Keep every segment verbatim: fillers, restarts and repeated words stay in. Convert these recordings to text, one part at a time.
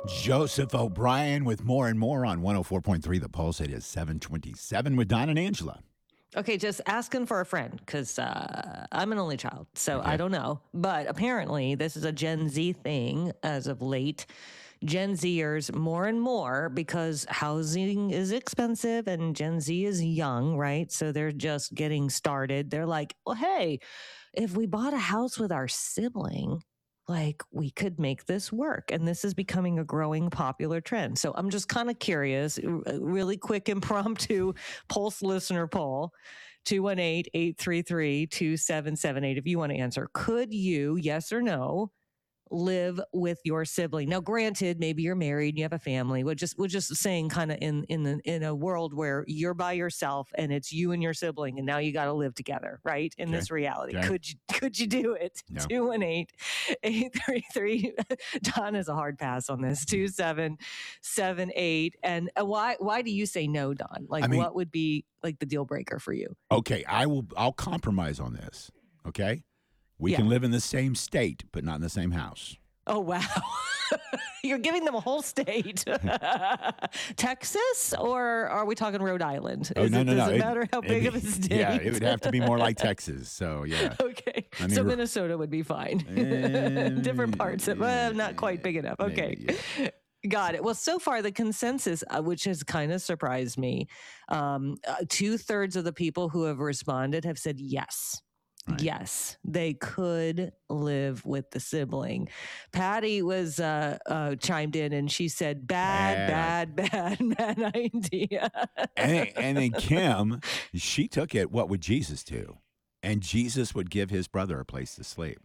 Joseph O'Brien with more and more on one oh four point three The Pulse. It is seven twenty-seven with Don and Angela. Okay, just asking for a friend because uh, I'm an only child, so Okay. I don't know. But apparently, this is a Gen Z thing as of late. Gen Zers more and more because housing is expensive and Gen Z is young, right? So they're just getting started. They're like, well, hey, if we bought a house with our sibling, like we could make this work. And this is becoming a growing popular trend. So I'm just kind of curious, r- really quick impromptu Pulse listener poll. two one eight, eight three three, two seven seven eight if you want to answer. Could you, yes or no, live with your sibling? Now, granted, maybe you're married, and you have a family. We're just we're just saying, kind of in in the, in a world where you're by yourself and it's you and your sibling, and now you got to live together, right? In Okay. this reality, Okay. could you could you do it? No. Two one eight, eight three three. Don has a hard pass on this. Two seven seven eight. And uh, why why do you say no, Don? Like, I mean- what would be like the deal breaker for you? Okay, I will. I'll compromise on this. Okay, we Yeah. can live in the same state, but not in the same house. Oh, wow. You're giving them a whole state. Texas, or are we talking Rhode Island? Oh Is no, it, no, does no! it matter how it'd big be- of a state? Yeah, it would have to be more like Texas. So yeah. Okay. I mean, So we're- Minnesota would be fine. Eh, Different parts. Of, well, not quite big enough. Okay. Maybe, Got it. Well, so far the consensus, uh, which has kind of surprised me, um, uh, two thirds of the people who have responded have said yes. Right. Yes, they could live with the sibling. Patty was uh, uh, chimed in and she said, bad, bad, bad, bad idea. and then- and then Kim, she took it. What would Jesus do? And Jesus would give his brother a place to sleep.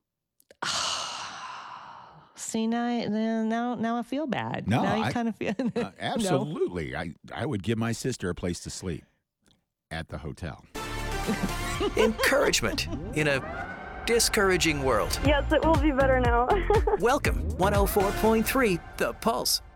See, now, I- now, now I feel bad. No, now you I- kind of feel. Uh, No? absolutely, I I would give my sister a place to sleep at the hotel. Encouragement in a discouraging world. Yes, it will be better now. Welcome, one oh four point three The Pulse.